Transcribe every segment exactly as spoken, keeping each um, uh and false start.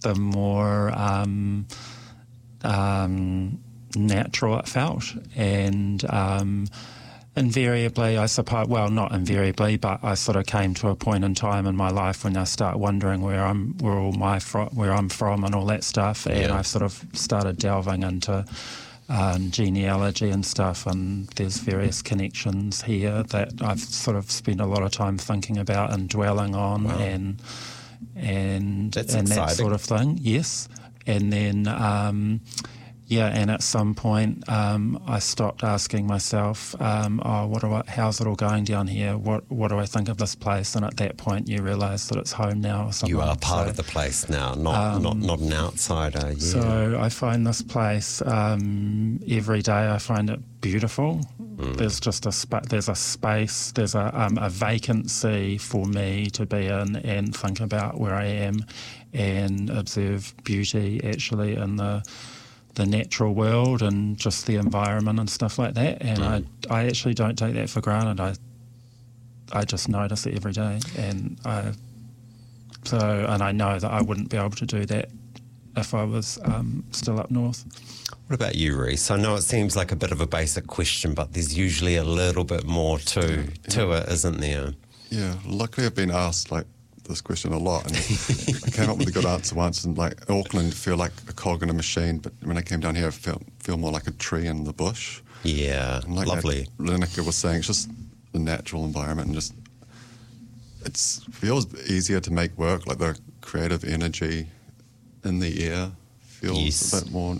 the more um, um, natural it felt. And um, invariably, I suppose, well, not invariably, but I sort of came to a point in time in my life when I start wondering where I'm, where all my fro- where I'm from and all that stuff. And Yeah. I sort of started delving into Um, genealogy and stuff, and there's various connections here that I've sort of spent a lot of time thinking about and dwelling on. Wow. and and That's and that exciting. sort of thing. Yes, and then um, yeah, and at some point um, I stopped asking myself, um, oh, what do I, how's it all going down here? What what do I think of this place? And at that point, you realise that it's home now. Or something. You are part So, of the place now, not um, not not an outsider. Yeah. So I find this place um, every day. I find it beautiful. Mm. There's just a spa- there's a space. There's a um, a vacancy for me to be in and think about where I am, and observe beauty actually in the the natural world and just the environment and stuff like that. And Mm. I I actually don't take that for granted. I I just notice it every day, and I so and I know that I wouldn't be able to do that if I was um, still up north. What about you, Reese? I know it seems like a bit of a basic question, but there's usually a little bit more to Yeah. to it, isn't there? Yeah, luckily I've been asked like this question a lot, and I came up with a good answer once. And like Auckland, feel like a cog in a machine, but when I came down here, I felt feel more like a tree in the bush. Yeah, And like lovely. Lineker was saying, it's just the natural environment, and just it feels easier to make work. Like the creative energy in the air feels Yes. a bit more.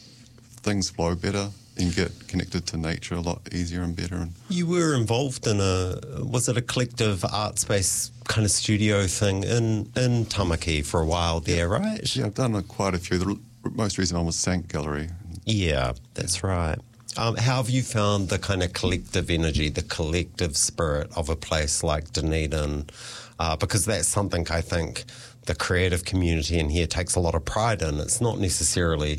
Things flow better. You can get connected to nature a lot easier and better. And You were involved in a, was it a collective art space kind of studio thing in, in Tamaki for a while there, right? yeah, I've done uh, quite a few. The r- most recent one was Sank Gallery. Yeah, that's right. Um, how have you found the kind of collective energy, the collective spirit of a place like Dunedin? Uh, because that's something I think the creative community in here takes a lot of pride in. It's not necessarily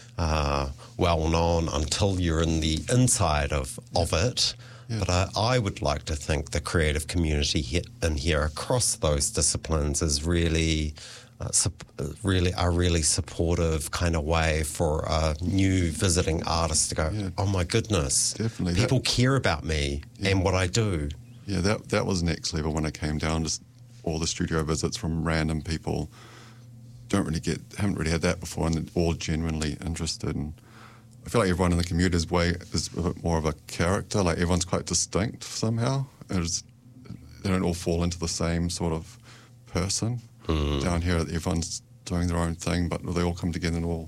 uh, well known until you're in the inside of, of it. Yeah. But I, I would like to think the creative community here, in here across those disciplines is really... Uh, sup- really a really supportive kind of way for a new visiting artist to go, Yeah. oh my goodness, Definitely. people That- care about me Yeah. and what I do. Yeah, that that was next level when I came down. Just all the studio visits from random people. Don't really get, haven't really had that before, and they're all genuinely interested. And I feel like everyone in the community is way is a bit more of a character. Like everyone's quite distinct somehow. It's, they don't all fall into the same sort of person. Mm. Down here, everyone's doing their own thing, but they all come together and all,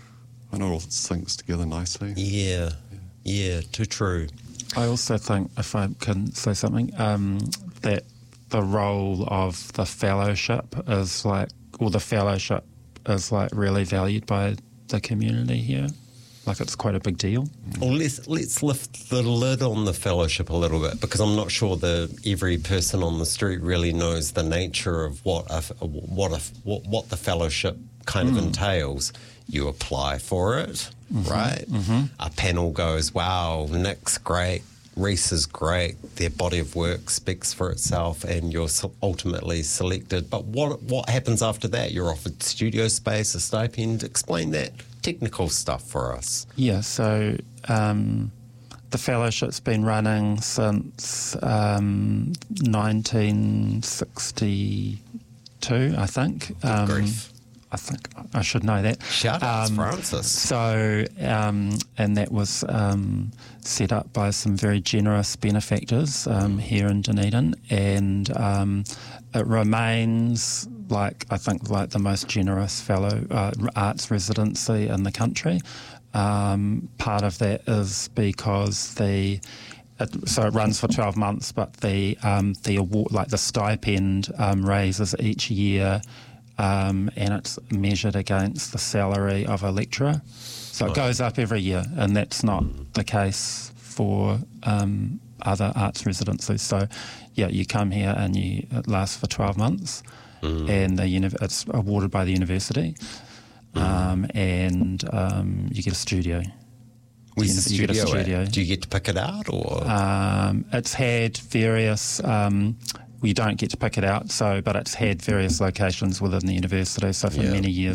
I know, it all syncs together nicely. Yeah, yeah, too true. I also think, if I can say something, um, that the role of the fellowship is like, or the fellowship is like really valued by the community here. Like it's quite a big deal. Well, let's, let's lift the lid on the fellowship a little bit, because I'm not sure that every person on the street really knows the nature of what a, what a, what, what the fellowship kind of entails. You apply for it, Mm-hmm. right? Mm-hmm. A panel goes, wow, Nick's great, Reese is great, their body of work speaks for itself, and you're se- ultimately selected. But what what happens after that? You're offered studio space, a stipend. Explain that technical stuff for us. Yeah, so um, the fellowship's been running since um, nineteen sixty-two, I think. Um, grief. I think I should know that. Shout out, Um, Francis. So, um, and that was um, set up by some very generous benefactors um, here in Dunedin, and um, it remains like I think like the most generous fellow uh, arts residency in the country. Um, part of that is because the it, so it runs for twelve months, but the um, the award, like the stipend, um, raises each year. Um, and it's measured against the salary of a lecturer. So it goes up every year, and that's not the case for um, other arts residencies. So, yeah, you come here and you it lasts for twelve months, mm. and the uni- it's awarded by the university, mm. um, and um, you get a studio. Where's the you studio, get a studio. At? Do you get to pick it out, or Um, it's had various... Um, we don't get to pick it out, so but it's had various locations within the university. So for Yeah. many years,